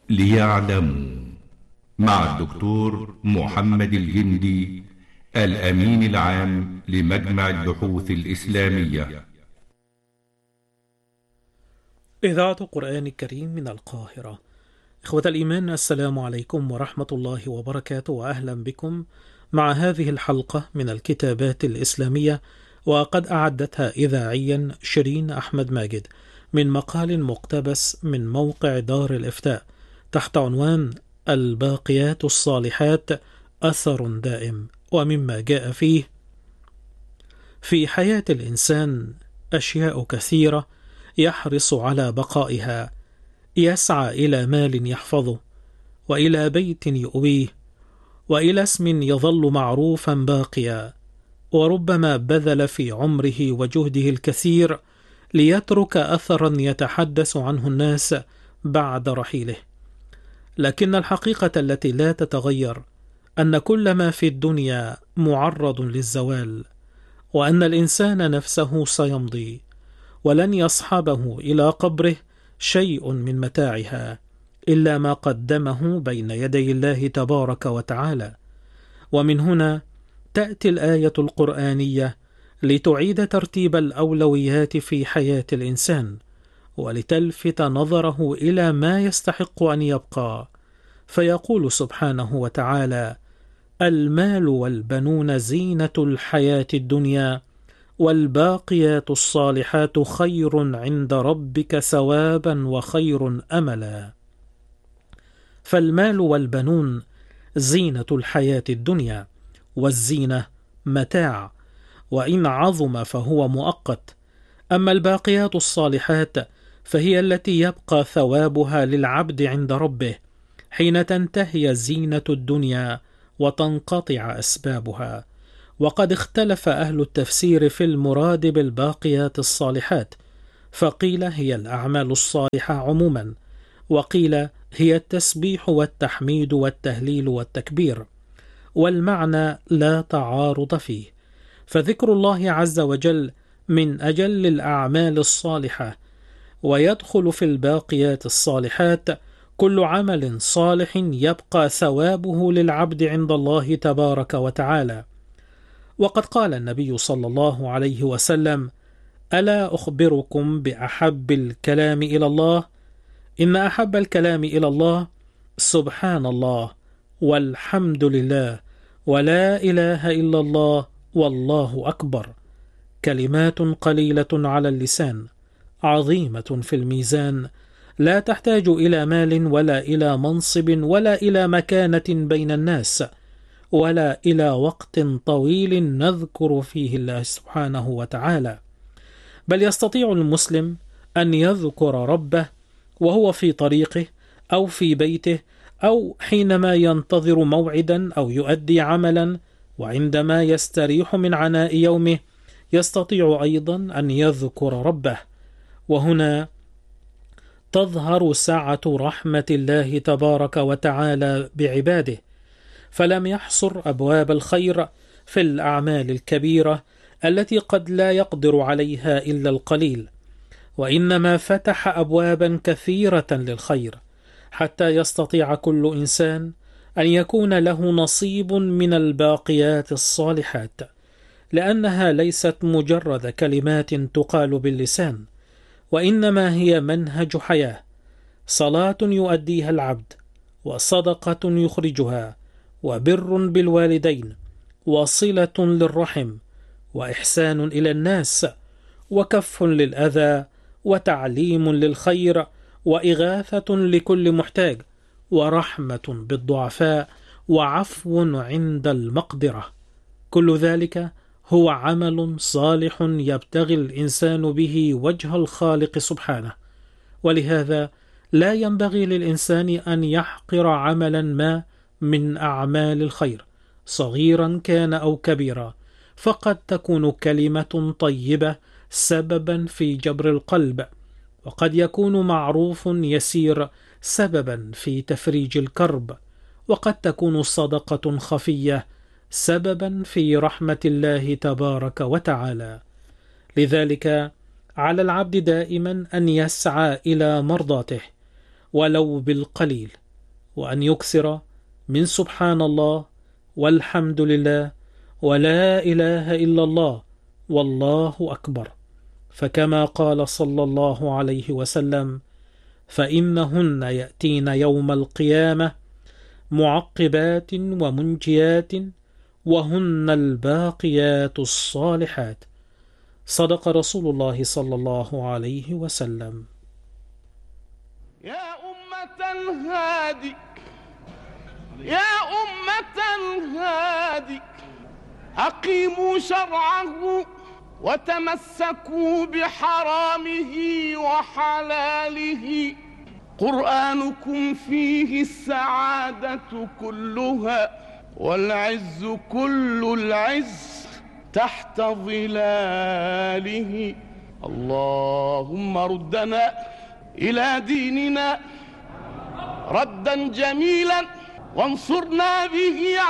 ليعلموا، مع الدكتور محمد الجندي، الأمين العام لمجمع البحوث الإسلامية. إذاعة القرآن الكريم من القاهرة. إخوة الإيمان، السلام عليكم ورحمة الله وبركاته، وأهلا بكم مع هذه الحلقة من الكتابات الإسلامية، وقد أعدتها إذاعيا شيرين أحمد ماجد من مقال مقتبس من موقع دار الإفتاء تحت عنوان الباقيات الصالحات أثر دائم. ومما جاء فيه: في حياة الإنسان أشياء كثيرة يحرص على بقائها، يسعى إلى مال يحفظه، وإلى بيت يؤويه، وإلى اسم يظل معروفا باقيا، وربما بذل في عمره وجهده الكثير ليترك أثرا يتحدث عنه الناس بعد رحيله. لكن الحقيقة التي لا تتغير أن كل ما في الدنيا معرض للزوال، وأن الإنسان نفسه سيمضي، ولن يصحبه إلى قبره شيء من متاعها إلا ما قدمه بين يدي الله تبارك وتعالى. ومن هنا تأتي الآية القرآنية لتعيد ترتيب الأولويات في حياة الإنسان، ولتلفت نظره إلى ما يستحق أن يبقى. فيقول سبحانه وتعالى: المال والبنون زينة الحياة الدنيا، والباقيات الصالحات خير عند ربك ثوابا وخير أملا. فالمال والبنون زينة الحياة الدنيا، والزينة متاع، وإن عظم فهو مؤقت. أما الباقيات الصالحات فهي التي يبقى ثوابها للعبد عند ربه حين تنتهي زينة الدنيا وتنقطع أسبابها. وقد اختلف أهل التفسير في المراد بالباقيات الصالحات، فقيل هي الأعمال الصالحة عموما، وقيل هي التسبيح والتحميد والتهليل والتكبير، والمعنى لا تعارض فيه، فذكر الله عز وجل من أجل الأعمال الصالحة، ويدخل في الباقيات الصالحات كل عمل صالح يبقى ثوابه للعبد عند الله تبارك وتعالى. وقد قال النبي صلى الله عليه وسلم: ألا أخبركم بأحب الكلام إلى الله؟ إن أحب الكلام إلى الله سبحان الله، والحمد لله، ولا إله إلا الله، والله أكبر. كلمات قليلة على اللسان، عظيمة في الميزان، لا تحتاج إلى مال ولا إلى منصب ولا إلى مكانة بين الناس، ولا إلى وقت طويل نذكر فيه الله سبحانه وتعالى، بل يستطيع المسلم أن يذكر ربه وهو في طريقه أو في بيته، أو حينما ينتظر موعدا أو يؤدي عملا، وعندما يستريح من عناء يومه يستطيع أيضا أن يذكر ربه. وهنا تظهر سعة رحمة الله تبارك وتعالى بعباده، فلم يحصر أبواب الخير في الأعمال الكبيرة التي قد لا يقدر عليها إلا القليل، وإنما فتح أبوابا كثيرة للخير حتى يستطيع كل إنسان أن يكون له نصيب من الباقيات الصالحات، لأنها ليست مجرد كلمات تقال باللسان، وإنما هي منهج حياة، صلاة يؤديها العبد، وصدقة يخرجها، وبر بالوالدين، وصلة للرحم، وإحسان إلى الناس، وكف للأذى، وتعليم للخير، وإغاثة لكل محتاج، ورحمة بالضعفاء، وعفو عند المقدرة. كل ذلك هو عمل صالح يبتغي الإنسان به وجه الخالق سبحانه، ولهذا لا ينبغي للإنسان أن يحقر عملا ما من أعمال الخير صغيرا كان أو كبيرا، فقد تكون كلمة طيبة سببا في جبر القلب، وقد يكون معروف يسير سببا في تفريج الكرب، وقد تكون صدقة خفية سببا في رحمة الله تبارك وتعالى. لذلك على العبد دائما أن يسعى إلى مرضاته، ولو بالقليل، وأن يكثر من سبحان الله والحمد لله ولا إله إلا الله والله أكبر، فكما قال صلى الله عليه وسلم: فإنهن يأتين يوم القيامة معقبات ومنجيات وهن الباقيات الصالحات. صدق رسول الله صلى الله عليه وسلم. يا أمة الهادي، يا أمة الهادي، أقيموا شرعه وتمسكوا بحرامه وحلاله. قرآنكم فيه السعادة كلها والعز كل العز تحت ظلاله. اللهم ردنا إلى ديننا ردا جميلا وانصرنا به